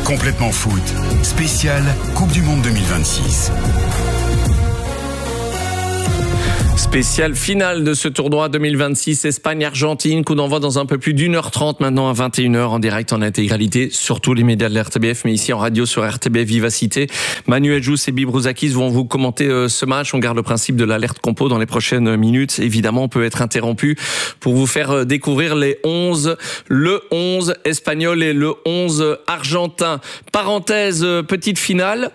Complètement foot, spécial Coupe du Monde 2026. Spécial finale de ce tournoi 2026 Espagne-Argentine, coup d'envoi dans un peu plus d'1h30 maintenant à 21h en direct en intégralité sur tous les médias de l'RTBF, mais ici en radio sur RTBF Vivacité. Manuel Jousse et Bibrouzakis vont vous commenter ce match. On garde le principe de l'alerte compo dans les prochaines minutes. Évidemment, on peut être interrompu pour vous faire découvrir les 11, le 11 espagnol et le 11 argentin. Parenthèse, petite finale,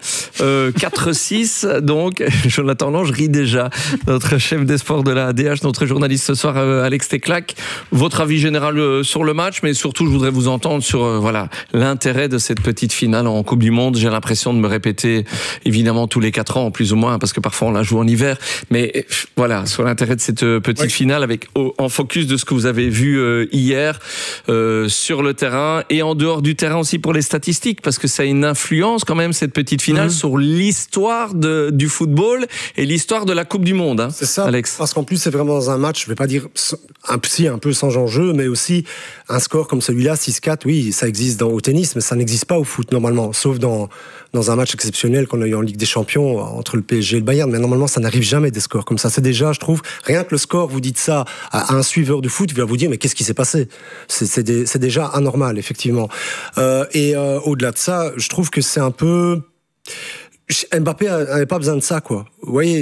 4-6 donc. Jonathan Lange rit déjà, notre chef des sports de la DH, notre journaliste ce soir, Alex Teclac. Votre avis général sur le match, mais surtout, je voudrais vous entendre sur l'intérêt de cette petite finale en Coupe du Monde. J'ai l'impression de me répéter, évidemment, tous les 4 ans, plus ou moins, parce que parfois on la joue en hiver. Mais voilà, sur l'intérêt de cette petite finale, avec en focus de ce que vous avez vu hier sur le terrain et en dehors du terrain aussi pour les statistiques, parce que ça a une influence quand même, cette petite finale, sur l'histoire du football et l'histoire de la Coupe du Monde. Hein. C'est ça, Alex. Parce qu'en plus c'est vraiment dans un match, je vais pas dire un peu sans enjeu, mais aussi un score comme celui-là, 6-4, oui, ça existe au tennis, mais ça n'existe pas au foot normalement, sauf dans un match exceptionnel qu'on a eu en Ligue des Champions entre le PSG et le Bayern, mais normalement ça n'arrive jamais des scores comme ça. C'est déjà, je trouve, rien que le score, vous dites ça à un suiveur du foot, il va vous dire mais qu'est-ce qui s'est passé ? C'est déjà anormal, effectivement. Au-delà de ça, je trouve que c'est un peu... Mbappé n'avait pas besoin de ça, quoi. Vous voyez...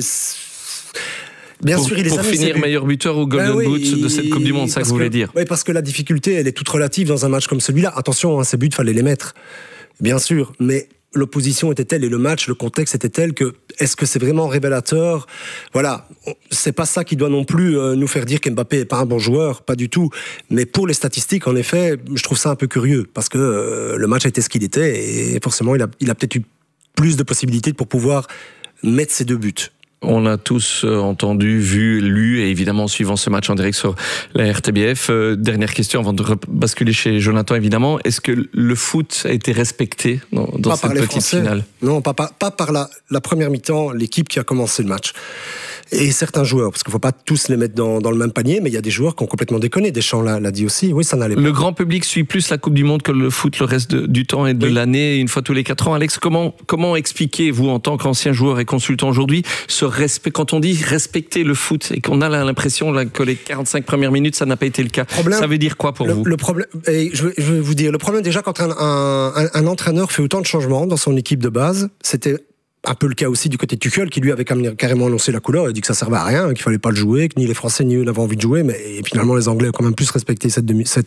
Bien sûr, il pour finir meilleur buteur ou Golden Boot de cette Coupe du Monde, ça que vous voulez dire. Oui, parce que la difficulté, elle est toute relative dans un match comme celui-là. Attention, ces buts, fallait les mettre, bien sûr, mais l'opposition était telle et le match, le contexte était tel que est-ce que c'est vraiment révélateur ? Voilà, c'est pas ça qui doit non plus nous faire dire qu'Mbappé est pas un bon joueur, pas du tout. Mais pour les statistiques, en effet, je trouve ça un peu curieux parce que le match a été ce qu'il était et forcément, il a peut-être eu plus de possibilités pour pouvoir mettre ses 2 buts. On a tous entendu, vu, lu, et évidemment, suivant ce match en direct sur la RTBF. Dernière question avant de basculer chez Jonathan, évidemment. Est-ce que le foot a été respecté dans cette petite finale ? Non, pas par la première mi-temps, l'équipe qui a commencé le match. Et certains joueurs, parce qu'il ne faut pas tous les mettre dans le même panier, mais il y a des joueurs qui ont complètement déconné. Deschamps l'a dit aussi, oui, ça n'allait pas. Le grand public suit plus la Coupe du Monde que le foot le reste du temps et de l'année, une fois tous les 4 ans. Alex, comment expliquez, vous, en tant qu'ancien joueur et consultant aujourd'hui, ce respect, quand on dit respecter le foot et qu'on a l'impression là, que les 45 premières minutes, ça n'a pas été le cas. Ça veut dire quoi pour vous ? Le problème, je vais vous dire, le problème déjà quand un entraîneur fait autant de changements dans son équipe de base, c'était un peu le cas aussi du côté de Tuchel, qui lui avait carrément annoncé la couleur, il a dit que ça servait à rien, qu'il fallait pas le jouer, que ni les Français ni eux n'avaient envie de jouer, mais finalement les Anglais ont quand même plus respecté cette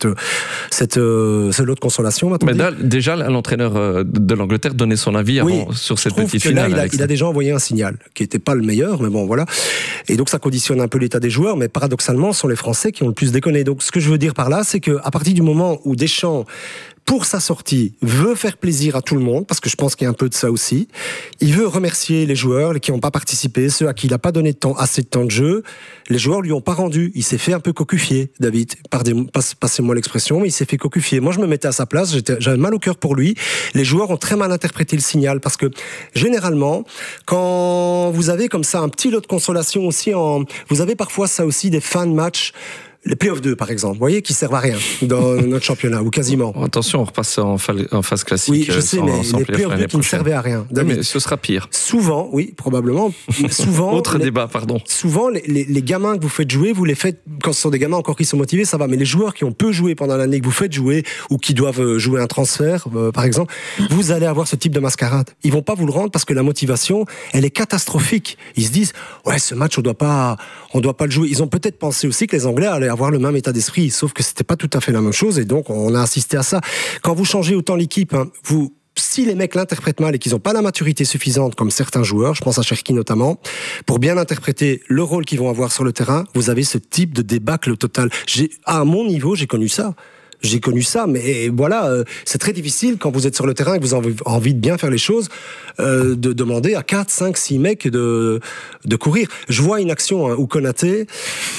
lot de consolation. Mais déjà, l'entraîneur de l'Angleterre donnait son avis sur cette petite finale. Là, il a déjà envoyé un signal, qui n'était pas le meilleur, mais bon, voilà. Et donc ça conditionne un peu l'état des joueurs, mais paradoxalement, ce sont les Français qui ont le plus déconné. Donc ce que je veux dire par là, c'est qu'à partir du moment où Deschamps, pour sa sortie, veut faire plaisir à tout le monde, parce que je pense qu'il y a un peu de ça aussi. Il veut remercier les joueurs qui n'ont pas participé, ceux à qui il n'a pas donné assez de temps de jeu. Les joueurs lui ont pas rendu. Il s'est fait un peu cocufier, David. Passez-moi l'expression, mais il s'est fait cocufier. Moi, je me mettais à sa place, j'avais mal au cœur pour lui. Les joueurs ont très mal interprété le signal, parce que généralement, quand vous avez comme ça un petit lot de consolation aussi, vous avez parfois ça aussi des fins de match. Les Play-off 2, par exemple, vous voyez, qui servent à rien dans notre championnat, ou quasiment. Attention, on repasse en phase classique. Oui, je sais, mais les Play-off 2 qui ne servaient à rien. Oui, mais ce sera pire. Souvent, oui, probablement. Souvent. Autre débat, pardon. Souvent, les gamins que vous faites jouer, vous les faites, quand ce sont des gamins encore qui sont motivés, ça va. Mais les joueurs qui ont peu joué pendant l'année, que vous faites jouer, ou qui doivent jouer un transfert, par exemple, vous allez avoir ce type de mascarade. Ils vont pas vous le rendre parce que la motivation, elle est catastrophique. Ils se disent, ouais, ce match, on doit pas le jouer. Ils ont peut-être pensé aussi que les Anglais allaient avoir le même état d'esprit, sauf que c'était pas tout à fait la même chose, et donc on a assisté à ça. Quand vous changez autant l'équipe, si les mecs l'interprètent mal et qu'ils n'ont pas la maturité suffisante, comme certains joueurs, je pense à Cherki notamment, pour bien interpréter le rôle qu'ils vont avoir sur le terrain, vous avez ce type de débâcle total. À mon niveau, j'ai connu ça. Mais voilà, c'est très difficile quand vous êtes sur le terrain et que vous avez envie de bien faire les choses, de demander à 4, 5, 6 mecs de courir. Je vois une action où Konaté,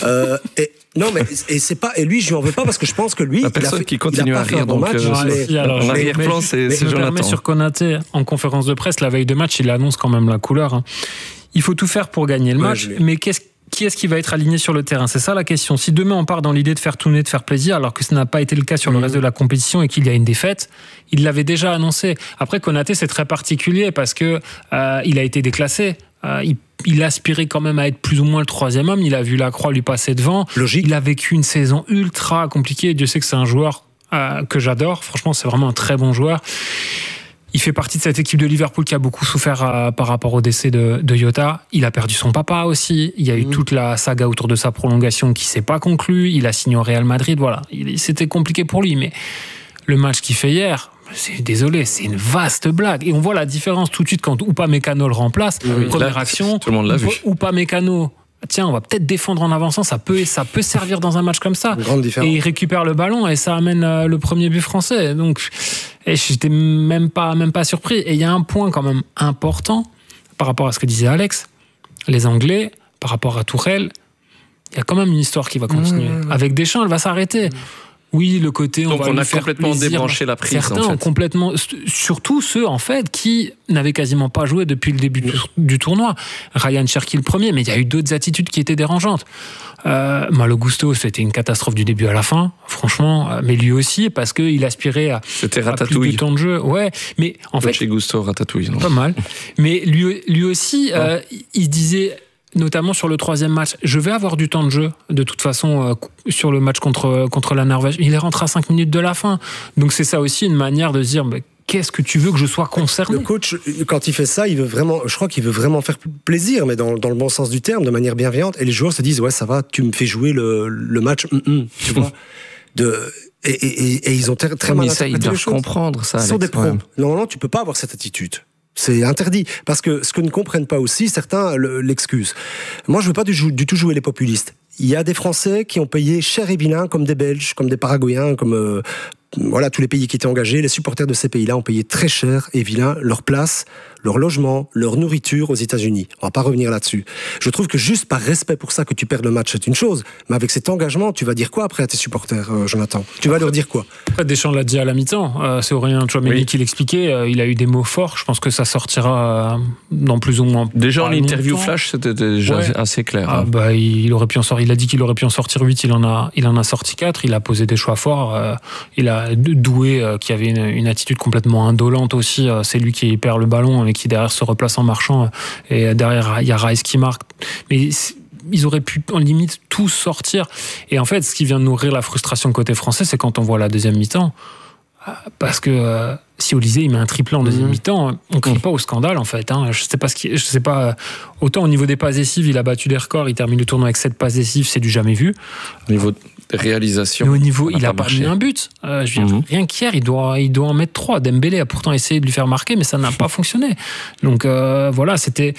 et c'est pas, et lui je lui en veux pas parce que je pense que lui, la personne qui continue à rire, donc en arrière-plan, c'est Jonathan. Sur Konaté, en conférence de presse la veille de match, il annonce quand même la couleur. Il faut tout faire pour gagner le match, mais qui est-ce qui va être aligné sur le terrain? C'est ça la question. Si demain on part dans l'idée de faire tourner, de faire plaisir, alors que ce n'a pas été le cas sur le reste de la compétition et qu'il y a une défaite, il l'avait déjà annoncé. Après, Konaté, c'est très particulier parce que il a été déclassé. Il aspirait quand même à être plus ou moins le 3e homme. Il a vu Lacroix lui passer devant. Logique. Il a vécu une saison ultra compliquée. Dieu sait que c'est un joueur que j'adore. Franchement, c'est vraiment un très bon joueur. Il fait partie de cette équipe de Liverpool qui a beaucoup souffert par rapport au décès de Jota. Il a perdu son papa aussi. Il y a eu toute la saga autour de sa prolongation qui ne s'est pas conclue. Il a signé au Real Madrid. Voilà. C'était compliqué pour lui. Mais le match qu'il fait hier, désolé, c'est une vaste blague. Et on voit la différence tout de suite quand Upamecano le remplace. Première action, tout le monde l'a vu. Upamecano, tiens, on va peut-être défendre en avançant, ça peut servir dans un match comme ça. Et il récupère le ballon et ça amène le premier but français. Donc, j'étais même pas surpris. Et il y a un point quand même important par rapport à ce que disait Alex. Les Anglais, par rapport à Tourelle, il y a quand même une histoire qui va continuer. Avec Deschamps, elle va s'arrêter. Oui, le côté donc on a complètement débranché la prise. Certains en fait. ont complètement, surtout ceux en fait qui n'avaient quasiment pas joué depuis le début du tournoi. Ryan Cherki le premier, mais il y a eu d'autres attitudes qui étaient dérangeantes. Malo Gusto, c'était une catastrophe du début à la fin, franchement. Mais lui aussi, parce qu'il aspirait à plus de temps de jeu. Ouais, mais en fait, chez Gusto, Ratatouille. Non. Pas mal. Mais lui aussi, il disait. Notamment sur le 3e match, je vais avoir du temps de jeu de toute façon sur le match contre la Norvège. Il est rentré à 5 minutes de la fin. Donc c'est ça aussi une manière de se dire qu'est-ce que tu veux que je sois concerné? Le coach, quand il fait ça, je crois qu'il veut vraiment faire plaisir, mais dans le bon sens du terme, de manière bienveillante. Et les joueurs se disent, ouais, ça va, tu me fais jouer le match, tu vois. Et ils ont très mal interprété ils doivent comprendre ça. Ils sont des pros. Non, tu peux pas avoir cette attitude. C'est interdit. Parce que ce que ne comprennent pas aussi, certains l'excusent. Moi, je veux pas du tout jouer les populistes. Il y a des Français qui ont payé cher et vilain, comme des Belges, comme des Paraguayens, comme voilà, tous les pays qui étaient engagés. Les supporters de ces pays-là ont payé très cher et vilain leur place, leur logement, leur nourriture aux États-Unis. On va pas revenir là-dessus. Je trouve que juste par respect pour ça que tu perds le match, c'est une chose. Mais avec cet engagement, tu vas dire quoi après à tes supporters, Jonathan? Tu vas leur dire quoi? Deschamps l'a dit à la mi-temps. C'est Aurélien Tchouaméni qui l'expliquait. Il a eu des mots forts. Je pense que ça sortira dans plus ou moins. Déjà en interview flash, c'était déjà assez clair. Il aurait pu en sortir. Il a dit qu'il aurait pu en sortir 8. Il en a sorti 4. Il a posé des choix forts. Il a Doué qui avait une attitude complètement indolente aussi. C'est lui qui perd le ballon et qui derrière se replace en marchant. Et derrière, il y a Rice qui marque. Mais ils auraient pu en limite tout sortir. Et en fait, ce qui vient de nourrir la frustration côté français, c'est quand on voit la deuxième mi-temps. Parce que si Olysée il met un triplé en deuxième mi-temps, on ne crie pas au scandale en fait. Je sais pas. Autant au niveau des passes décisives, il a battu des records. Il termine le tournoi avec 7 passes décisives, c'est du jamais vu. Au niveau de réalisation. Mais au niveau, il n'a pas mis un but. Rien qu'hier, il doit en mettre 3. Dembélé a pourtant essayé de lui faire marquer, mais ça n'a pas fonctionné. Donc voilà, c'était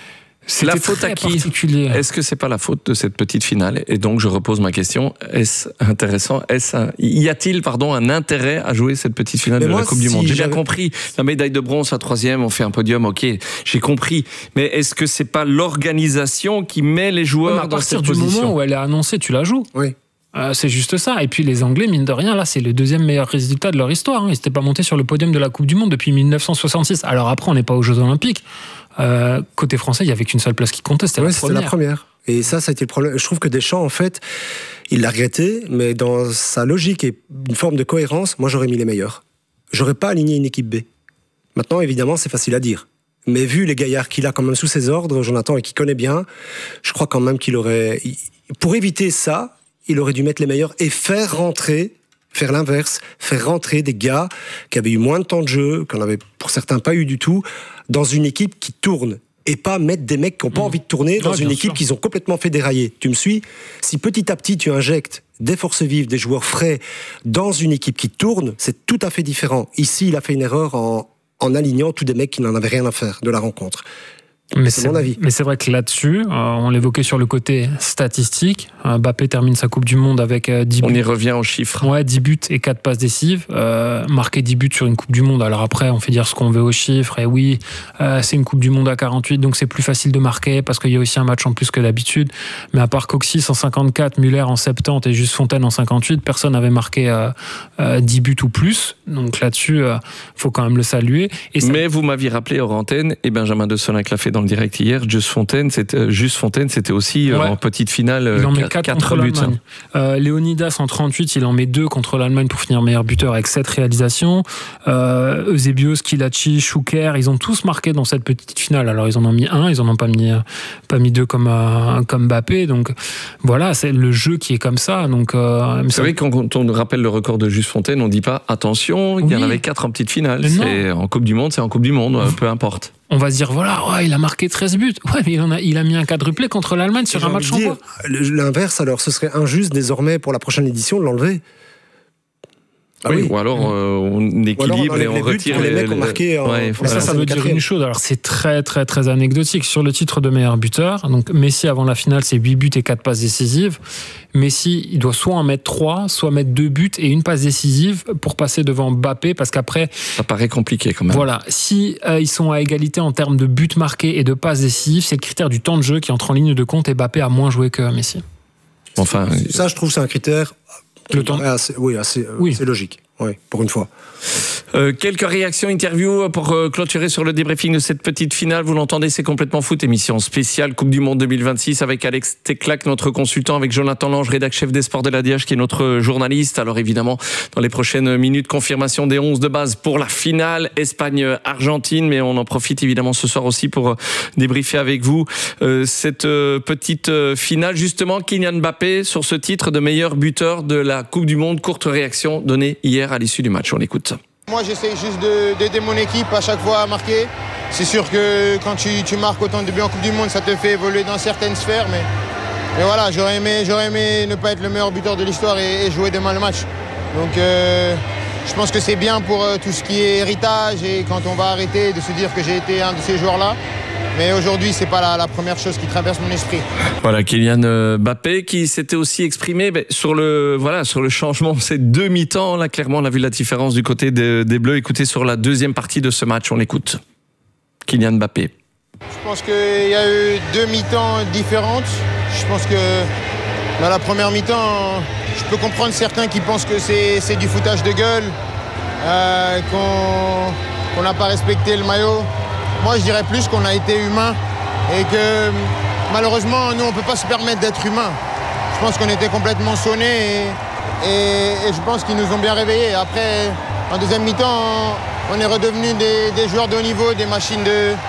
la faute à qui? Est-ce que c'est pas la faute de cette petite finale? Et donc je repose ma question, est-ce intéressant? Y a-t-il un intérêt à jouer cette petite finale de la Coupe du Monde? J'ai bien compris, la médaille de bronze à 3e, on fait un podium, ok, j'ai compris. Mais est-ce que c'est pas l'organisation qui met les joueurs dans cette position? À partir du moment où elle est annoncée, tu la joues. Oui. C'est juste ça. Et puis les Anglais, mine de rien, là, c'est le 2e meilleur résultat de leur histoire. Ils n'étaient pas montés sur le podium de la Coupe du Monde depuis 1966. Alors après, on n'est pas aux Jeux Olympiques. Côté français, il n'y avait qu'une seule place qui comptait, c'était la première. Et ça a été le problème. Je trouve que Deschamps, en fait, il l'a regretté, mais dans sa logique et une forme de cohérence, moi, j'aurais mis les meilleurs. J'aurais pas aligné une équipe B. Maintenant, évidemment, c'est facile à dire. Mais vu les gaillards qu'il a quand même sous ses ordres, Jonathan, et qu'il connaît bien, je crois quand même qu'il aurait... Pour éviter ça, il aurait dû mettre les meilleurs et faire l'inverse, faire rentrer des gars qui avaient eu moins de temps de jeu, qu'on avait pour certains pas eu du tout, dans une équipe qui tourne. Et pas mettre des mecs qui n'ont pas envie de tourner dans une équipe qu'ils ont complètement fait dérailler. Tu me suis? Si petit à petit tu injectes des forces vives, des joueurs frais dans une équipe qui tourne, c'est tout à fait différent. Ici, il a fait une erreur en alignant tous des mecs qui n'en avaient rien à faire de la rencontre. C'est mon avis. Mais c'est vrai que là-dessus, on l'évoquait sur le côté statistique. Mbappé termine sa Coupe du Monde avec 10 buts. On y revient aux chiffres. Ouais, 10 buts et 4 passes décisives. Marquer 10 buts sur une Coupe du Monde. Alors après, on fait dire ce qu'on veut aux chiffres. Et oui, c'est une Coupe du Monde à 48, donc c'est plus facile de marquer parce qu'il y a aussi un match en plus que d'habitude. Mais à part Coxis en 54, Müller en 70 et Juste Fontaine en 58, personne n'avait marqué 10 buts ou plus. Donc là-dessus, faut quand même le saluer. Mais vous m'aviez rappelé hors antenne, et Benjamin Desolin l'a fait dans dans le direct hier, Juste Fontaine, c'était aussi en petite finale. Il en met 4 contre l'Allemagne. Léonidas en 38, il en met 2 contre l'Allemagne pour finir meilleur buteur avec 7 réalisations. Eusebios, Schillaci, Schuker, ils ont tous marqué dans cette petite finale. Alors ils en ont mis 1, ils en ont pas mis 2 comme Mbappé. Donc voilà, c'est le jeu qui est comme ça. Donc c'est vrai que quand on rappelle le record de Juste Fontaine, on dit pas attention, il y en avait 4 en petite finale. C'est en Coupe du Monde, c'est en Coupe du Monde, peu importe. On va se dire, voilà, il a marqué 13 buts. Ouais, mais il a mis un quadruplé contre l'Allemagne sur un match en poids. L'inverse, alors, ce serait injuste désormais pour la prochaine édition de l'enlever. Oui, ou alors on équilibre et on retire les mecs qui ont marqué. Ça veut dire une chose. Alors c'est très très très anecdotique. Sur le titre de meilleur buteur, donc Messi avant la finale, c'est 8 buts et 4 passes décisives. Messi, il doit soit en mettre 3, soit mettre 2 buts et une passe décisive pour passer devant Mbappé, parce qu'après... Ça paraît compliqué quand même. Voilà, si ils sont à égalité en termes de buts marqués et de passes décisives, c'est le critère du temps de jeu qui entre en ligne de compte et Mbappé a moins joué que Messi. Enfin, ça, je trouve, c'est un critère... assez logique, pour une fois. Quelques réactions, interviews pour clôturer sur le débriefing de cette petite finale. Vous l'entendez, c'est complètement foot. Émission spéciale Coupe du Monde 2026 avec Alex Teclac, notre consultant, avec Jonathan Lange, rédac chef des sports de l'ADH, qui est notre journaliste. Alors évidemment, dans les prochaines minutes, confirmation des 11 de base pour la finale Espagne-Argentine. Mais on en profite évidemment ce soir aussi pour débriefer avec vous cette petite finale. Justement, Kylian Mbappé sur ce titre de meilleur buteur de la Coupe du Monde. Courte réaction donnée hier à l'issue du match. On l'écoute. Moi, j'essaie juste d'aider mon équipe à chaque fois à marquer. C'est sûr que quand tu marques autant de buts en Coupe du Monde, ça te fait évoluer dans certaines sphères. Mais voilà, j'aurais aimé ne pas être le meilleur buteur de l'histoire et jouer demain le match. Donc je pense que c'est bien pour tout ce qui est héritage et quand on va arrêter de se dire que j'ai été un de ces joueurs-là. Mais aujourd'hui, c'est pas la première chose qui traverse mon esprit. Voilà, Kylian Mbappé qui s'était aussi exprimé sur le changement ces 2 mi-temps. Là, clairement, on a vu la différence du côté des Bleus. Écoutez, sur la deuxième partie de ce match, on écoute Kylian Mbappé. Je pense qu'il y a eu 2 mi-temps différentes. Je pense que dans la première mi-temps, je peux comprendre certains qui pensent que c'est du foutage de gueule, qu'on n'a pas respecté le maillot. Moi, je dirais plus qu'on a été humain et que malheureusement, nous, on ne peut pas se permettre d'être humain. Je pense qu'on était complètement sonnés et je pense qu'ils nous ont bien réveillés. Après, en deuxième mi-temps, on est redevenus des joueurs de haut niveau, des machines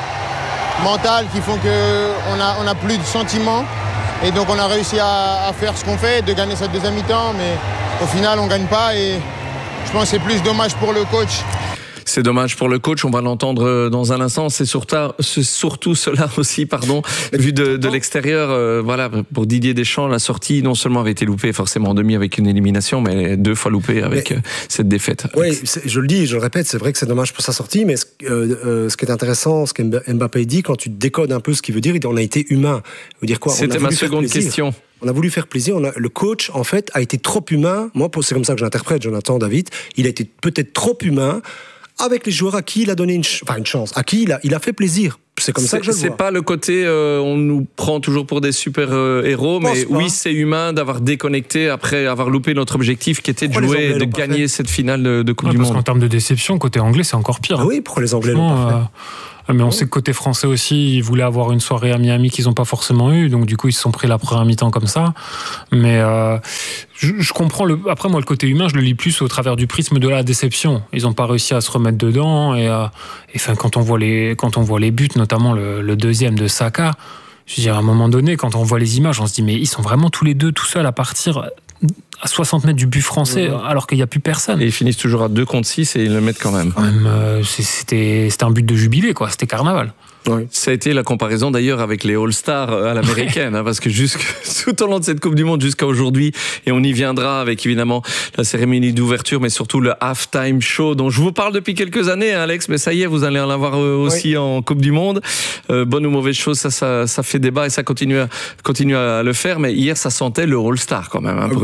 mentales qui font qu'on n'a plus de sentiments. Et donc, on a réussi à faire ce qu'on fait, de gagner cette deuxième mi-temps. Mais au final, on ne gagne pas et je pense que c'est plus dommage pour le coach. C'est dommage pour le coach, on va l'entendre dans un instant. C'est surtout cela aussi, vu de l'extérieur. Voilà, pour Didier Deschamps, la sortie non seulement avait été loupée forcément en demi avec une élimination, mais 2 fois loupée avec cette défaite. Oui, je le dis, je le répète, c'est vrai que c'est dommage pour sa sortie, mais ce qui est intéressant, ce qu'Mbappé dit, quand tu décodes un peu ce qu'il veut dire, on a été humain. Veut dire quoi ? C'était ma seconde question. On a voulu faire plaisir. Le coach, en fait, a été trop humain. Moi, c'est comme ça que je l'interprète, Jonathan, David. Il a été peut-être trop humain avec les joueurs à qui il a donné une chance, à qui il a fait plaisir. C'est comme ça que je le vois. C'est pas le côté on nous prend toujours pour des super héros, mais oui, c'est humain d'avoir déconnecté après avoir loupé notre objectif qui était de jouer et de gagner cette finale de Coupe du Monde. Parce qu'en termes de déception, côté anglais, c'est encore pire. Ah oui, pourquoi les Anglais l'ont pas fait ? Mais on sait que côté français aussi, ils voulaient avoir une soirée à Miami qu'ils n'ont pas forcément eu, donc du coup ils se sont pris la première mi-temps comme ça. Mais je comprends après moi le côté humain, je le lis plus au travers du prisme de la déception. Ils n'ont pas réussi à se remettre dedans et quand on voit les buts, notamment le deuxième de Saka, je veux dire à un moment donné quand on voit les images, on se dit mais ils sont vraiment tous les deux tout seuls à partir à 60 mètres du but français alors qu'il n'y a plus personne. Et ils finissent toujours à 2 contre 6 et ils le mettent quand même. C'était un but de jubilé, quoi. C'était carnaval. Oui. Ça a été la comparaison d'ailleurs avec les All-Stars à l'américaine, tout au long de cette Coupe du Monde jusqu'à aujourd'hui, et on y viendra avec évidemment la cérémonie d'ouverture, mais surtout le halftime show dont je vous parle depuis quelques années, Alex, mais ça y est, vous allez en avoir aussi en Coupe du Monde. Bonne ou mauvaise chose, ça fait débat et ça continue à le faire, mais hier ça sentait le All-Star quand même pour une petite finale.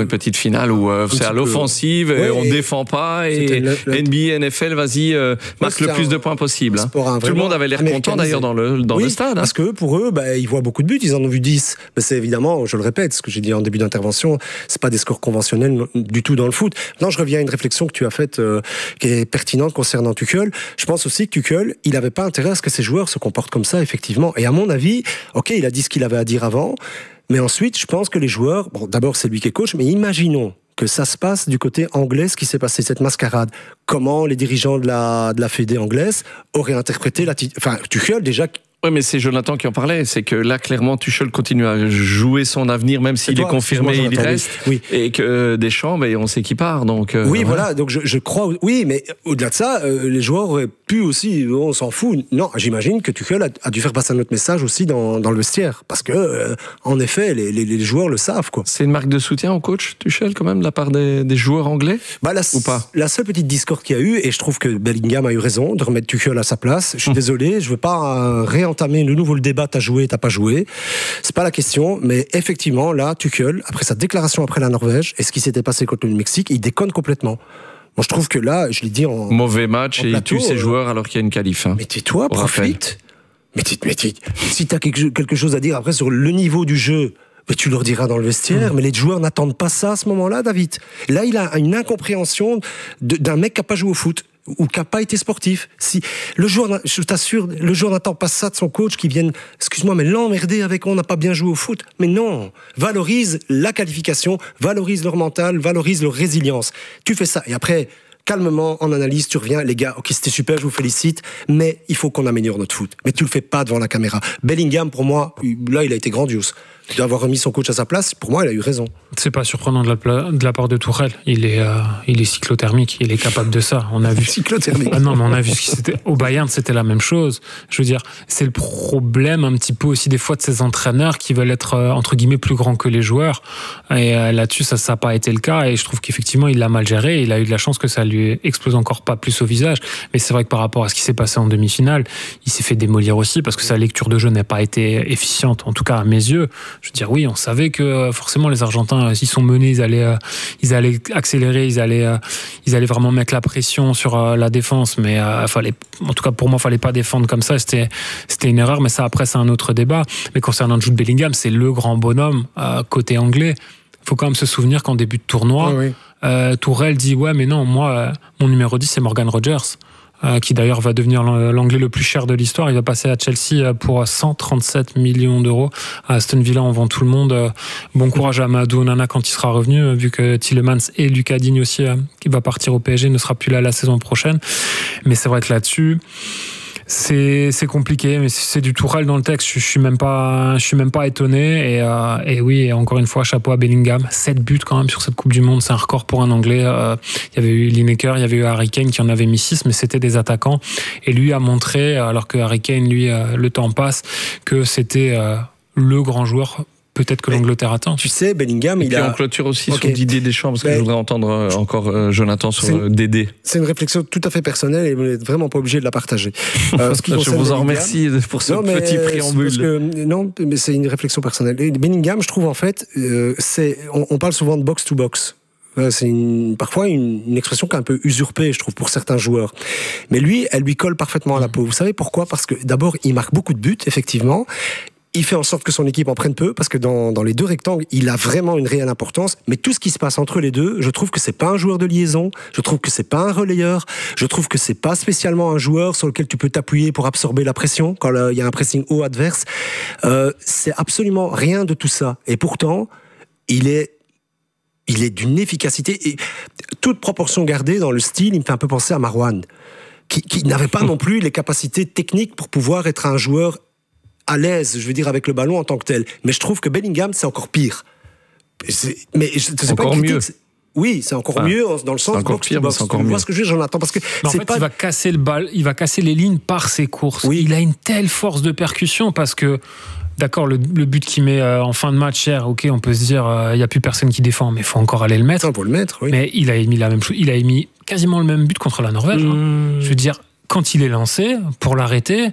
finale où c'est à l'offensive, et on défend pas, et NBA, NFL, vas-y, marque le plus de points possible. Tout le monde avait l'air content d'ailleurs dans le stade. Parce que pour eux, ils voient beaucoup de buts, ils en ont vu 10. Mais c'est évidemment, je le répète, ce que j'ai dit en début d'intervention, c'est pas des scores conventionnels du tout dans le foot. Maintenant, je reviens à une réflexion que tu as faite, qui est pertinente concernant Tuchel. Je pense aussi que Tuchel, il n'avait pas intérêt à ce que ses joueurs se comportent comme ça, effectivement. Et à mon avis, il a dit ce qu'il avait à dire avant, mais ensuite, je pense que les joueurs, d'abord c'est lui qui est coach, mais imaginons que ça se passe du côté anglais, ce qui s'est passé, cette mascarade. Comment les dirigeants de la Fédé anglaise auraient interprété Tuchel déjà. Oui, mais c'est Jonathan qui en parlait. C'est que là, clairement, Tuchel continue à jouer son avenir, même s'il est confirmé, il reste. Oui. Et que Deschamps, on sait qu'il part. Donc, voilà. Donc, je crois. Oui, mais au-delà de ça, les joueurs auraient pu aussi. On s'en fout. Non, j'imagine que Tuchel a dû faire passer un autre message aussi dans le vestiaire. Parce que, en effet, les joueurs le savent, quoi. C'est une marque de soutien au coach, Tuchel, quand même, de la part des joueurs anglais ou pas? La seule petite discorde qu'il y a eu, et je trouve que Bellingham a eu raison de remettre Tuchel à sa place. Je suis désolé, je veux pas entamer de nouveau le débat, t'as joué, t'as pas joué. C'est pas la question, mais effectivement, là, Tuchel, après sa déclaration après la Norvège, et ce qui s'était passé contre le Mexique, il déconne complètement. Moi, je trouve que là, je l'ai dit en mauvais match, et il tue ses joueurs alors qu'il y a une qualif. Mais tais-toi, profite. Mais si t'as quelque chose à dire après sur le niveau du jeu, tu leur diras dans le vestiaire, mais les joueurs n'attendent pas ça à ce moment-là, David. Là, il a une incompréhension d'un mec qui n'a pas joué au foot ou qui n'a pas été sportif. Si le joueur, je t'assure, le joueur n'attend pas ça de son coach qui vienne, excuse-moi, mais l'emmerder avec on n'a pas bien joué au foot. Mais non, valorise la qualification, valorise leur mental, valorise leur résilience. Tu fais ça et après, calmement, en analyse, tu reviens, les gars, ok, c'était super, je vous félicite, mais il faut qu'on améliore notre foot. Mais tu le fais pas devant la caméra. Bellingham, pour moi, là, il a été grandiose. D'avoir remis son coach à sa place, pour moi, il a eu raison. C'est pas surprenant de la part de Tourelle. Il est cyclothermique, il est capable de ça. On a vu. Cyclothermique. Ah non, mais on a vu ce qui c'était. Au Bayern, c'était la même chose. Je veux dire, c'est le problème un petit peu aussi des fois de ces entraîneurs qui veulent être entre guillemets plus grands que les joueurs. Et là-dessus, ça n'a pas été le cas. Et je trouve qu'effectivement, il l'a mal géré. Il a eu de la chance que ça lui explose encore pas plus au visage. Mais c'est vrai que par rapport à ce qui s'est passé en demi-finale, il s'est fait démolir aussi parce que sa lecture de jeu n'a pas été efficiente, en tout cas à mes yeux. Je veux dire, oui, on savait que forcément les Argentins, s'ils sont menés, ils allaient accélérer, ils allaient vraiment mettre la pression sur la défense. Mais en tout cas pour moi, fallait pas défendre comme ça. C'était une erreur. Mais ça, après, c'est un autre débat. Mais concernant Jude Bellingham, c'est le grand bonhomme côté anglais. Il faut quand même se souvenir qu'en début de tournoi, Tourelle dit mais non, moi, mon numéro 10, c'est Morgan Rogers. Qui d'ailleurs va devenir l'anglais le plus cher de l'histoire. Il va passer à Chelsea pour 137 millions d'euros. À Aston Villa, on vend tout le monde. Bon courage à Amadou Onana quand il sera revenu, vu que Tielemans et Lucas Digne aussi, qui va partir au PSG, ne sera plus là la saison prochaine. Mais c'est vrai que là-dessus, c'est compliqué, mais c'est du Tourelle dans le texte. Je suis même pas étonné. Et oui, encore une fois, chapeau à Bellingham. 7 buts quand même sur cette Coupe du Monde, c'est un record pour un Anglais. Il y avait eu Lineker, il y avait eu Harry Kane qui en avait mis 6, mais c'était des attaquants. Et lui a montré, alors que Harry Kane, lui, le temps passe, que c'était le grand joueur. Peut-être que l'Angleterre attend. Tu sais, Bellingham, on clôture aussi sur Didier Deschamps, parce que je voudrais entendre encore Jonathan sur Dédé. C'est une réflexion tout à fait personnelle et vous n'êtes vraiment pas obligé de la partager. Je vous en remercie pour ce petit préambule. Non, mais c'est une réflexion personnelle. Et Bellingham, je trouve en fait, on parle souvent de box-to-box. C'est parfois une expression qui est un peu usurpée, je trouve, pour certains joueurs. Mais lui, elle lui colle parfaitement à la peau. Vous savez pourquoi ? Parce que d'abord, il marque beaucoup de buts, effectivement. Il fait en sorte que son équipe en prenne peu, parce que dans les deux rectangles, il a vraiment une réelle importance. Mais tout ce qui se passe entre les deux, je trouve que c'est pas un joueur de liaison, je trouve que c'est pas un relayeur, je trouve que c'est pas spécialement un joueur sur lequel tu peux t'appuyer pour absorber la pression quand il y a un pressing haut adverse. C'est absolument rien de tout ça. Et pourtant, il est d'une efficacité, et toute proportion gardée dans le style, il me fait un peu penser à Marouane, qui n'avait pas non plus les capacités techniques pour pouvoir être un joueur à l'aise, je veux dire, avec le ballon en tant que tel. Mais je trouve que Bellingham, c'est encore pire. Mais c'est encore pas une critique, mieux. Oui, c'est encore mieux dans le sens box-to-box. Tu vois ce que je veux dire, Jonathan, parce que en fait, il va casser le ball, il va casser les lignes par ses courses. Oui. Il a une telle force de percussion parce que, d'accord, le but qu'il met en fin de match, ok, on peut se dire, il n'y a plus personne qui défend, mais il faut encore aller le mettre. Il faut le mettre, oui. Mais il a émis la même chose. Il a émis quasiment le même but contre la Norvège. Je veux dire, quand il est lancé, pour l'arrêter,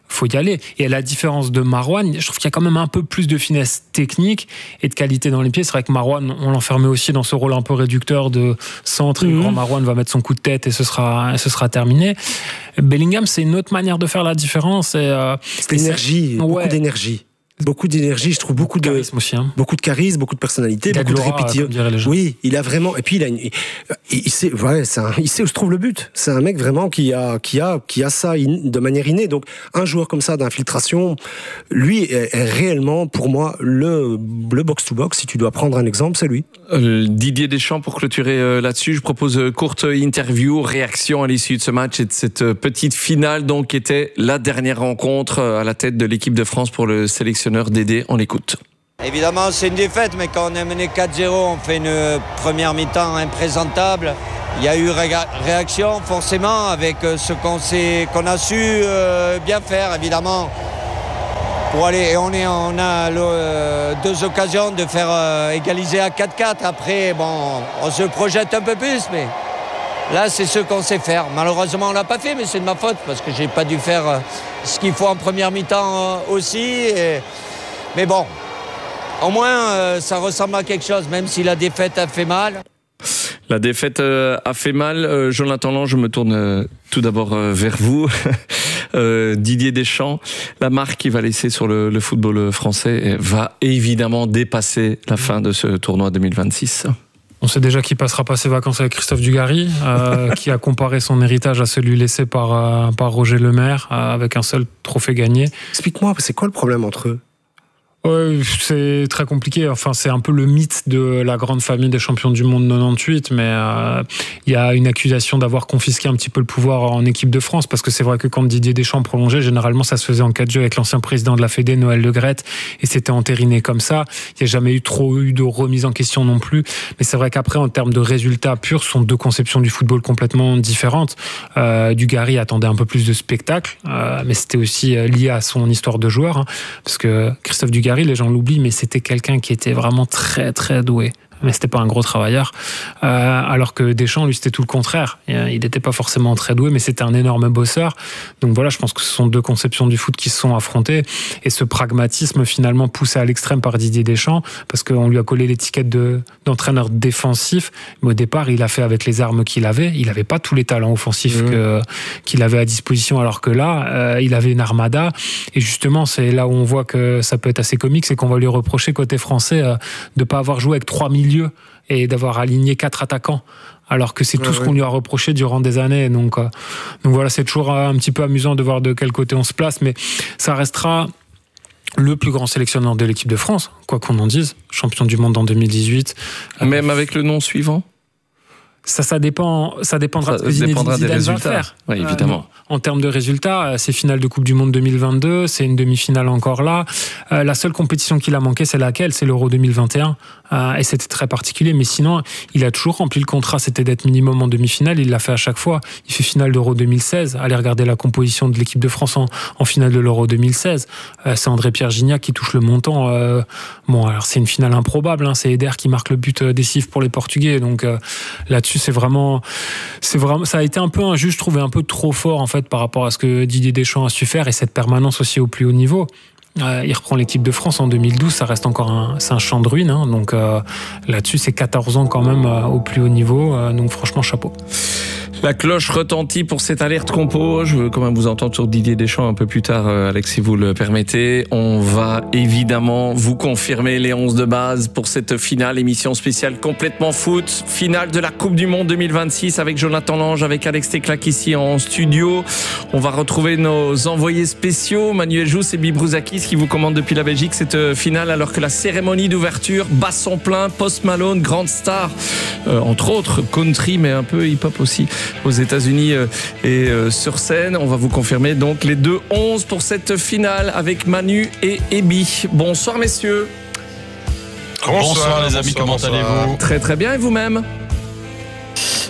faut y aller. Et à la différence de Marouane, je trouve qu'il y a quand même un peu plus de finesse technique et de qualité dans les pieds. C'est vrai que Marouane, on l'enfermait aussi dans ce rôle un peu réducteur de centre. Le grand Marouane va mettre son coup de tête et ce sera terminé. Bellingham, c'est une autre manière de faire la différence. C'est l'énergie, beaucoup d'énergie. Beaucoup d'énergie, je trouve beaucoup de charisme aussi, hein. Beaucoup de charisme, beaucoup de personnalité, beaucoup de répétition. Oui, il a vraiment. Et puis il sait où se trouve le but. C'est un mec vraiment qui a ça de manière innée. Donc un joueur comme ça d'infiltration, lui est réellement pour moi le box to box. Si tu dois prendre un exemple, c'est lui. Didier Deschamps, pour clôturer là-dessus, je propose courte interview, réaction à l'issue de ce match et de cette petite finale, donc qui était la dernière rencontre à la tête de l'équipe de France pour le sélectionneur Dédé. On l'écoute. Évidemment, c'est une défaite, mais quand on est mené 4-0, on fait une première mi-temps imprésentable. Il y a eu réaction, forcément, avec ce qu'on a su bien faire, évidemment. Pour aller, et on a deux occasions de faire égaliser à 4-4. Après, bon, on se projette un peu plus, mais là, c'est ce qu'on sait faire. Malheureusement, on l'a pas fait, mais c'est de ma faute parce que j'ai pas dû faire ce qu'il faut en première mi-temps aussi. Mais bon, au moins, ça ressemble à quelque chose, même si la défaite a fait mal. La défaite a fait mal. Jonathan Lange, je me tourne tout d'abord vers vous. Didier Deschamps, la marque qu'il va laisser sur le football français va évidemment dépasser la fin de ce tournoi 2026. On sait déjà qu'il passera pas ses vacances avec Christophe Dugarry, qui a comparé son héritage à celui laissé par Roger Lemaire, avec un seul trophée gagné. Explique-moi, c'est quoi le problème entre eux ? C'est très compliqué. Enfin, c'est un peu le mythe de la grande famille des champions du monde 98, mais il y a une accusation d'avoir confisqué un petit peu le pouvoir en équipe de France, parce que c'est vrai que quand Didier Deschamps prolongeait, généralement ça se faisait en 4 jeux avec l'ancien président de la Fédé, Noël Le Graët, et c'était entériné comme ça. Il n'y a jamais eu de remise en question non plus. Mais c'est vrai qu'après, en termes de résultats purs, ce sont deux conceptions du football complètement différentes. Dugarry attendait un peu plus de spectacle, mais c'était aussi lié à son histoire de joueur, hein, parce que Christophe Dugarry, les gens l'oublient, mais c'était quelqu'un qui était vraiment très très doué. Mais c'était pas un gros travailleur. Alors que Deschamps, lui, c'était tout le contraire. Il n'était pas forcément très doué, mais c'était un énorme bosseur. Donc voilà, je pense que ce sont deux conceptions du foot qui se sont affrontées. Et ce pragmatisme, finalement, poussé à l'extrême par Didier Deschamps, parce qu'on lui a collé l'étiquette d'entraîneur défensif. Mais au départ, il a fait avec les armes qu'il avait. Il n'avait pas tous les talents offensifs qu'il avait à disposition, alors que là, il avait une armada. Et justement, c'est là où on voit que ça peut être assez comique, c'est qu'on va lui reprocher, côté français, de ne pas avoir joué avec 3 milieux et d'avoir aligné 4 attaquants, alors que c'est tout ce qu'on lui a reproché durant des années. Donc voilà, c'est toujours un petit peu amusant de voir de quel côté on se place, mais ça restera le plus grand sélectionneur de l'équipe de France, quoi qu'on en dise, champion du monde en 2018. Même avec le nom suivant ? Ça dépendra de ce que Zinedine Zidane va faire. Oui, évidemment. En termes de résultats, c'est finale de Coupe du Monde 2022, c'est une demi-finale encore là. La seule compétition qu'il a manqué, c'est laquelle ? C'est l'Euro 2021. Et c'était très particulier, mais sinon, il a toujours rempli le contrat, c'était d'être minimum en demi-finale, il l'a fait à chaque fois. Il fait finale d'Euro 2016, allez regarder la composition de l'équipe de France en finale de l'Euro 2016. C'est André-Pierre Gignac qui touche le montant. Bon, alors c'est une finale improbable, hein, c'est Eder qui marque le but décisif pour les Portugais, donc là-dessus, c'est vraiment, ça a été un peu injuste, je trouvais un peu trop fort en fait par rapport à ce que Didier Deschamps a su faire, et cette permanence aussi au plus haut niveau. Il reprend l'équipe de France en 2012, ça reste encore c'est un champ de ruines, hein, donc là-dessus c'est 14 ans quand même au plus haut niveau, donc franchement chapeau. La cloche retentit pour cette alerte compo. Je veux quand même vous entendre sur Didier Deschamps un peu plus tard, Alex, si vous le permettez. On va évidemment vous confirmer les 11 de base pour cette finale, émission spéciale complètement foot, finale de la Coupe du Monde 2026 avec Jonathan Lange, avec Alex Teclac ici en studio. On va retrouver nos envoyés spéciaux, Manuel Jousse et Bibrouzakis, qui vous commandent depuis la Belgique cette finale, alors que la cérémonie d'ouverture bat son plein. Post Malone, grande star, entre autres country, mais un peu hip-hop aussi, aux États-Unis et sur scène. On va vous confirmer donc les 2-11 pour cette finale avec Manu et Ebi. Bonsoir messieurs. Bonsoir les amis, comment allez-vous ? Très très bien, et vous-même ?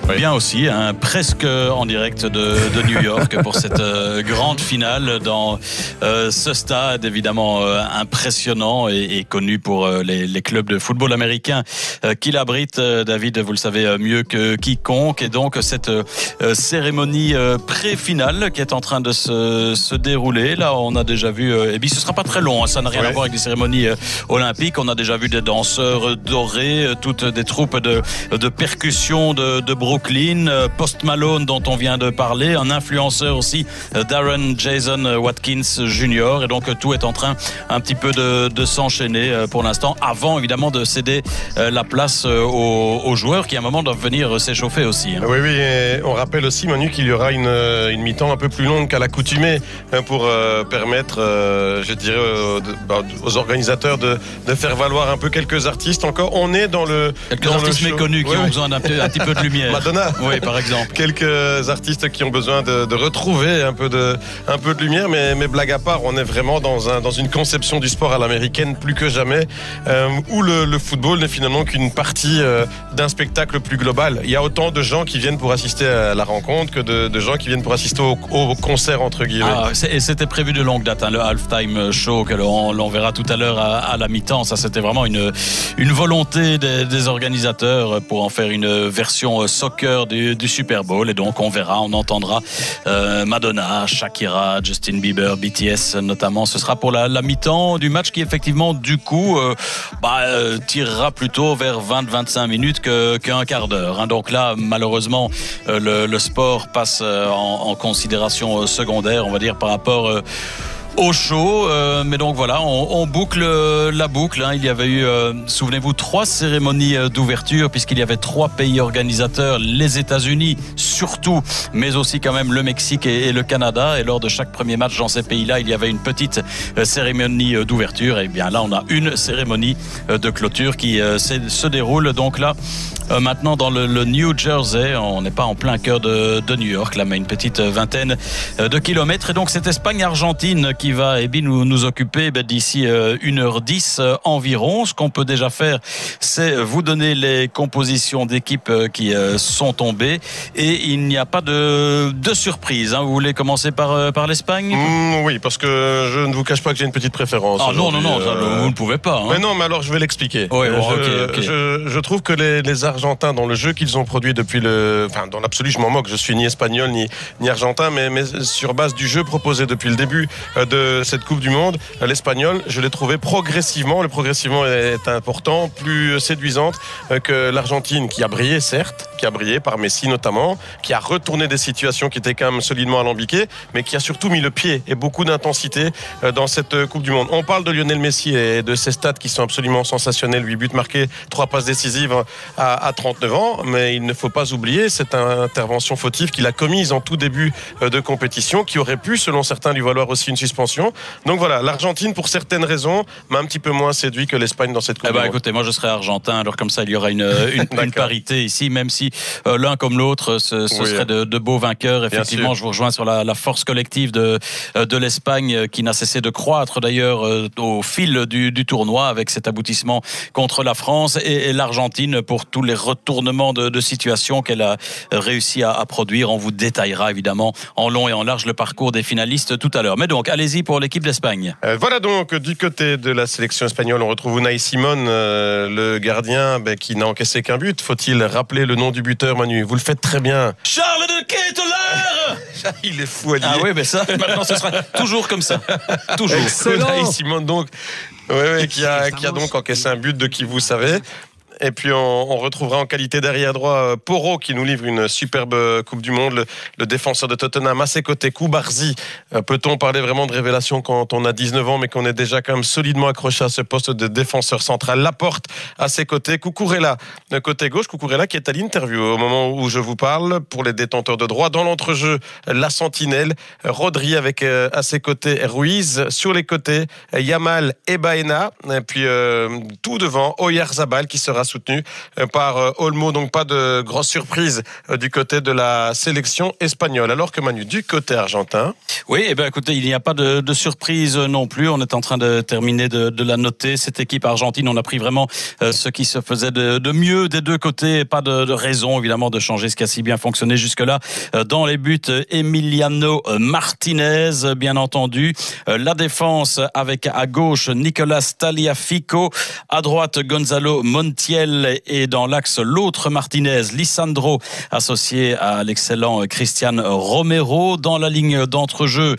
Oui. Bien aussi, hein, presque en direct de New York pour cette grande finale dans ce stade évidemment impressionnant et connu pour les clubs de football américain qui l'abrite. David, vous le savez mieux que quiconque, et donc cette cérémonie pré-finale qui est en train de se dérouler. Là, on a déjà vu, et puis ce sera pas très long, hein, ça n'a rien à voir avec des cérémonies olympiques. On a déjà vu des danseurs dorés, toutes des troupes de percussion de Brooklyn, Post Malone dont on vient de parler, un influenceur aussi, Darren Jason Watkins Jr. Et donc tout est en train un petit peu de s'enchaîner pour l'instant, avant évidemment de céder la place aux joueurs qui à un moment doivent venir s'échauffer aussi. Hein. Oui, et on rappelle aussi, Manu, qu'il y aura une mi-temps un peu plus longue qu'à l'accoutumée pour permettre, je dirais, aux organisateurs de faire valoir un peu quelques artistes encore. On est dans le... Quelques artistes méconnus qui ont besoin d'un petit peu de lumière. Madonna. Oui, par exemple. Quelques artistes qui ont besoin de retrouver un peu de lumière, mais blague à part, on est vraiment dans une conception du sport à l'américaine plus que jamais, où le football n'est finalement qu'une partie d'un spectacle plus global. Il y a autant de gens qui viennent pour assister à la rencontre que de gens qui viennent pour assister au concert, entre guillemets. Et c'était prévu de longue date, hein, le halftime show que l'on verra tout à l'heure à la mi-temps. Ça, c'était vraiment une volonté des organisateurs pour en faire une version soccer du Super Bowl. Et donc on verra, on entendra Madonna, Shakira, Justin Bieber, BTS notamment. Ce sera pour la mi-temps du match qui effectivement du coup tirera plutôt vers 20-25 minutes qu'un quart d'heure. Hein. Donc là, malheureusement, le sport passe en considération secondaire, on va dire, par rapport au show, mais donc voilà, on boucle la boucle. Hein. Il y avait eu, souvenez-vous, 3 cérémonies d'ouverture, puisqu'il y avait 3 pays organisateurs, les États-Unis surtout, mais aussi quand même le Mexique et le Canada. Et lors de chaque premier match dans ces pays-là, il y avait une petite cérémonie d'ouverture. Et bien là, on a une cérémonie de clôture qui se déroule. Donc là, maintenant dans le New Jersey, on n'est pas en plein cœur de New York, là, mais une petite vingtaine de kilomètres. Et donc cette Espagne-Argentine qui va nous occuper d'ici 1h10 environ. Ce qu'on peut déjà faire, c'est vous donner les compositions d'équipes qui sont tombées, et il n'y a pas de surprise. Hein. Vous voulez commencer par l'Espagne? Oui, parce que je ne vous cache pas que j'ai une petite préférence. Ah non, vous ne pouvez pas. Hein. Mais non, mais alors je vais l'expliquer. Oui, okay. Je trouve que les Argentins, dans le jeu qu'ils ont produit depuis dans l'absolu, je m'en moque, je suis ni espagnol ni argentin, mais sur base du jeu proposé depuis le début de cette Coupe du Monde, l'espagnol, je l'ai trouvé progressivement, le progressivement est important, plus séduisante que l'Argentine, qui a brillé certes, qui a brillé par Messi notamment, qui a retourné des situations qui étaient quand même solidement alambiquées, mais qui a surtout mis le pied et beaucoup d'intensité dans cette Coupe du Monde. On parle de Lionel Messi et de ses stats qui sont absolument sensationnels, 8 buts marqués, 3 passes décisives à 39 ans, mais il ne faut pas oublier cette intervention fautive qu'il a commise en tout début de compétition, qui aurait pu, selon certains, lui valoir aussi une suspension. Donc voilà, l'Argentine, pour certaines raisons, m'a un petit peu moins séduit que l'Espagne dans cette Coupe du Monde. Écoutez, moi je serais argentin, alors comme ça il y aura une parité ici, même si l'un comme l'autre ce serait de beaux vainqueurs. Effectivement, je vous rejoins sur la force collective de l'Espagne, qui n'a cessé de croître d'ailleurs au fil du tournoi, avec cet aboutissement contre la France, et l'Argentine pour tous les retournements de situation qu'elle a réussi à produire. On vous détaillera évidemment en long et en large le parcours des finalistes tout à l'heure. Mais donc, allez-y pour l'équipe d'Espagne. Voilà donc, du côté de la sélection espagnole, on retrouve Unai Simón, le gardien qui n'a encaissé qu'un but. Faut-il rappeler le nom du buteur, Manu? Vous le faites très bien. Charles de Ketelaere. Il est fou, Alié. Ah oui, mais ça, maintenant, ce sera toujours comme ça. Toujours. Unai Simón, donc, qui a donc encaissé un but de qui vous savez. Et puis on retrouvera en qualité d'arrière droit Porro, qui nous livre une superbe Coupe du Monde, le défenseur de Tottenham. À ses côtés, Koubarzi. Peut-on parler vraiment de révélation quand on a 19 ans, mais qu'on est déjà quand même solidement accroché à ce poste de défenseur central? Laporte à ses côtés, Cucurella côté gauche, Cucurella qui est à l'interview au moment où je vous parle pour les détenteurs de droit. Dans l'entrejeu, la sentinelle, Rodri avec à ses côtés Ruiz, sur les côtés Yamal et Baena, et puis tout devant Oyarzabal qui sera soutenu par Olmo. Donc pas de grosse surprise du côté de la sélection espagnole. Alors que Manu, du côté argentin. Oui, écoutez, il n'y a pas de surprise non plus. On est en train de terminer de la noter. Cette équipe argentine, on a pris vraiment ce qui se faisait de mieux des deux côtés. Pas de raison, évidemment, de changer ce qui a si bien fonctionné jusque-là. Dans les buts, Emiliano Martinez, bien entendu. La défense avec à gauche Nicolas Tagliafico, à droite Gonzalo Montiel et dans l'axe l'autre Martinez, Lisandro, associé à l'excellent Christian Romero. Dans la ligne d'entrejeu,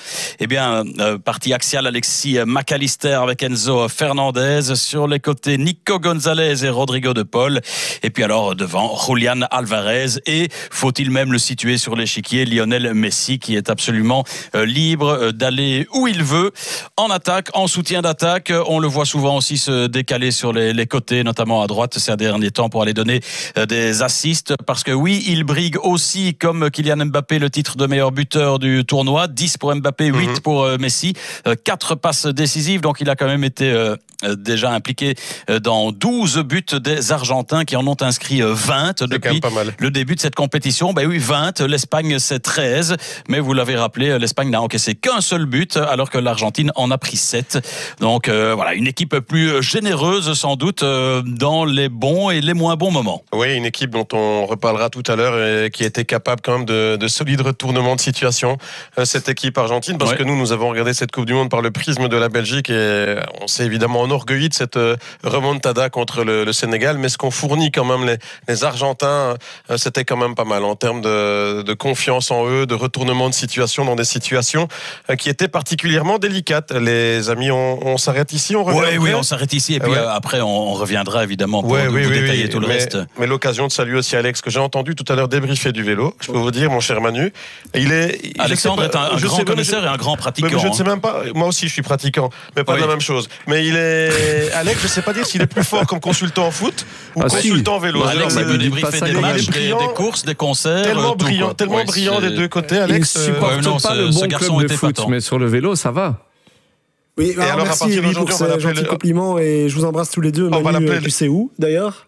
partie axiale Alexis McAllister avec Enzo Fernandez. Sur les côtés, Nico Gonzalez et Rodrigo de Paul. Et puis alors devant, Julián Álvarez. Et faut-il même le situer sur l'échiquier, Lionel Messi, qui est absolument libre d'aller où il veut. En attaque, en soutien d'attaque, on le voit souvent aussi se décaler sur les côtés, notamment à droite ces derniers temps pour aller donner des assists. Parce que oui, il brigue aussi, comme Kylian Mbappé, le titre de meilleur buteur du tournoi. 10 pour Mbappé, 8 pour Messi. 4 passes décisives, donc il a quand même été déjà impliqué dans 12 buts des Argentins qui en ont inscrit 20 depuis le début de cette compétition. Ben oui, 20. L'Espagne, c'est 13. Mais vous l'avez rappelé, l'Espagne n'a encaissé qu'un seul but, alors que l'Argentine en a pris 7. Donc voilà, une équipe plus généreuse sans doute dans les bons et les moins bons moments. Oui, une équipe dont on reparlera tout à l'heure et qui était capable quand même de solides retournements de situation, cette équipe argentine, parce que nous avons regardé cette Coupe du Monde par le prisme de la Belgique et on s'est évidemment enorgueilli de cette remontada contre le Sénégal, mais ce qu'ont fourni quand même les Argentins, c'était quand même pas mal en termes de confiance en eux, de retournement de situation dans des situations qui étaient particulièrement délicates. Les amis, on s'arrête ici, on revient. Oui, on s'arrête ici et puis après on reviendra évidemment pour vous détailler tout le reste. Mais l'occasion de saluer aussi Alex, que j'ai entendu tout à l'heure débriefer du vélo. Je peux vous dire, mon cher Manu, Alexandre est un grand connaisseur et un grand pratiquant. Je ne sais même pas, moi aussi je suis pratiquant, mais pas de la même chose. Mais Alex, je ne sais pas dire s'il est plus fort comme consultant en foot ou consultant en vélo. Alex, il peut débriefer des matchs, des courses, des concerts. Tellement brillant des deux côtés, Alex. Il supporte pas le bon club de foot, mais sur le vélo, ça va. Oui, alors merci Yves pour ce gentil compliment et je vous embrasse tous les deux. Manu, tu sais où d'ailleurs?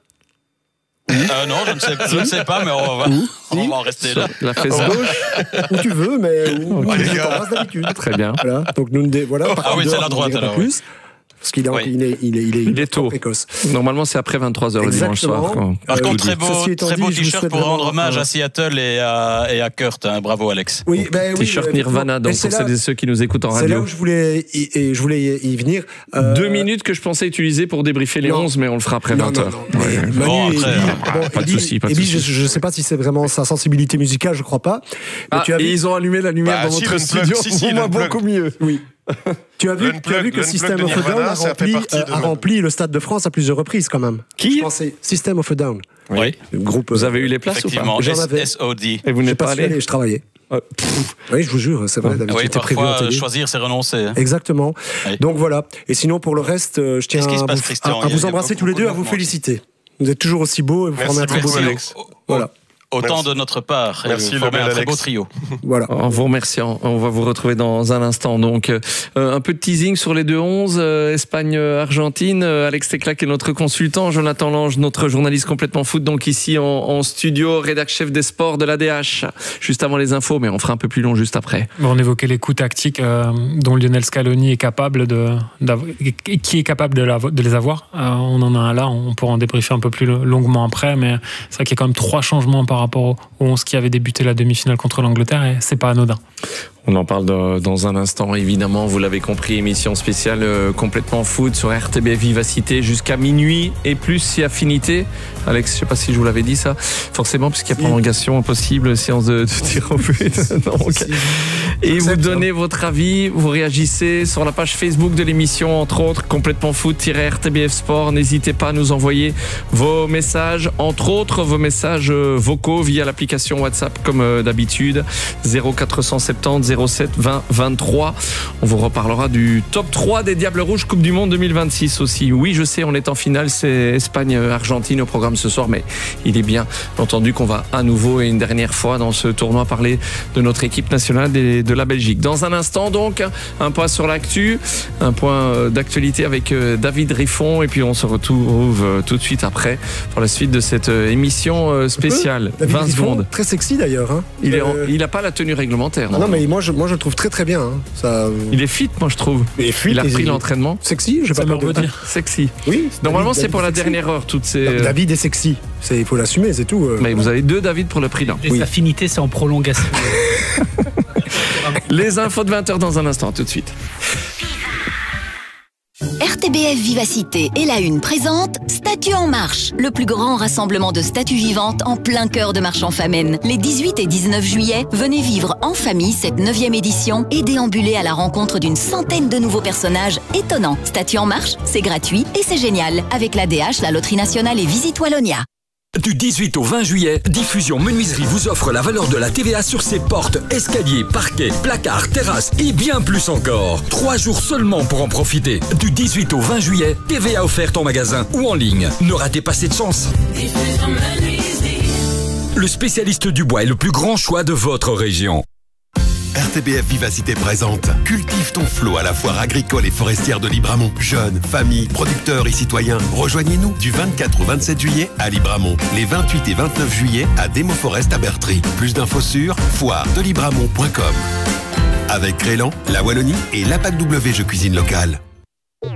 Non, je ne sais pas, mais on va en rester là. La fesse gauche, où tu veux, mais où tu t'embrasses d'habitude. Très bien. Voilà. Donc nous, voilà. C'est la droite alors. Parce qu'il est tôt. Précoce. Normalement, c'est après 23h le dimanche soir. Par contre, très beau t-shirt pour rendre hommage à Seattle et à Kurt. Bravo, Alex. Oui, t-shirt Nirvana, donc pour celles et ceux qui nous écoutent en radio. C'est là où je voulais y venir. 2 minutes que je pensais utiliser pour débriefer les 11, mais on le fera après 20h. Pas de souci. Je ne sais pas si c'est vraiment sa sensibilité musicale, je ne crois pas. Et ils ont allumé la lumière dans votre studio. On voit beaucoup mieux. Oui. Tu as vu que System of a Down a rempli le Stade de France à plusieurs reprises quand même. Qui? System of a Down. Oui. Groupe. Vous avez eu les places ou pas? J'en avais. SOD. Et vous n'êtes pas allé? Je travaillais. Oui, je vous jure, c'est vrai. Oui, parfois choisir, c'est renoncer. Exactement. Oui. Donc voilà. Et sinon, pour le reste, je tiens à vous embrasser tous les deux, à vous féliciter. Vous êtes toujours aussi beaux et vous formez un très beau trio. Voilà. Autant de notre part. Merci, un très beau trio. Voilà. En vous remerciant. On va vous retrouver dans un instant. Donc, un peu de teasing sur les 2-11. Espagne-Argentine. Alex Teclac est notre consultant. Jonathan Lange, notre journaliste complètement foot. Donc, ici en studio, rédac chef des sports de l'ADH. Juste avant les infos, mais on fera un peu plus long juste après. On évoquait les coups tactiques dont Lionel Scaloni est capable qui est capable de les avoir. On en a un là. On pourra en débriefer un peu plus longuement après. Mais c'est vrai qu'il y a quand même 3 changements par rapport aux 11 qui avait débuté la demi-finale contre l'Angleterre et c'est pas anodin. On en parle dans un instant, évidemment. Vous l'avez compris, émission spéciale complètement foot sur RTBF Vivacité jusqu'à minuit et plus si affinité. Alex, je sais pas si je vous l'avais dit ça. Forcément, puisqu'il y a prolongation possible, séance de tir au but. Et vous donnez votre avis, vous réagissez sur la page Facebook de l'émission, entre autres, complètement foot-RTBF Sport. N'hésitez pas à nous envoyer vos messages, entre autres vos messages vocaux via l'application WhatsApp comme d'habitude. 0470 70 07 20 23. On vous reparlera du top 3 des Diables Rouges Coupe du Monde 2026 aussi. Oui, je sais, on est en finale, c'est Espagne-Argentine au programme ce soir, mais il est bien entendu qu'on va à nouveau et une dernière fois dans ce tournoi parler de notre équipe nationale de la Belgique. Dans un instant donc, un point sur l'actu, un point d'actualité avec David Riffon, et puis on se retrouve tout de suite après pour la suite de cette émission spéciale. 20 secondes. Très sexy d'ailleurs. Hein. Il n'a pas la tenue réglementaire. Non, mais moi je le trouve très très bien. Hein. Ça... Il est fit, moi je trouve. Il a pris l'entraînement. Sexy, je vais pas le dire. Sexy. Oui. Normalement, c'est pour la dernière heure. Toutes ces... David est sexy. Il faut l'assumer, c'est tout. Mais vous avez 2 David pour le prix d'un. Les affinités, c'est en prolongation. Les infos de 20h dans un instant, tout de suite. RTBF Vivacité et la Une présente Statues en marche, le plus grand rassemblement de statues vivantes en plein cœur de Marchand-Famenne. Les 18 et 19 juillet, venez vivre en famille cette 9e édition et déambuler à la rencontre d'une centaine de nouveaux personnages étonnants. Statues en marche, c'est gratuit et c'est génial. Avec l'ADH, la Loterie Nationale et Visite Wallonia. Du 18 au 20 juillet, Diffusion Menuiserie vous offre la valeur de la TVA sur ses portes, escaliers, parquets, placards, terrasses et bien plus encore. 3 jours seulement pour en profiter. Du 18 au 20 juillet, TVA offerte en magasin ou en ligne. Ne ratez pas cette chance. Le spécialiste du bois est le plus grand choix de votre région. RTBF Vivacité présente Cultive ton flot à la foire agricole et forestière de Libramont. Jeunes, familles, producteurs et citoyens, rejoignez-nous du 24 au 27 juillet à Libramont, les 28 et 29 juillet à Démoforest à Bertry. Plus d'infos sur foiredelibramont.com. Avec Crélan, la Wallonie et l'APAC W Jeux Cuisine Locale.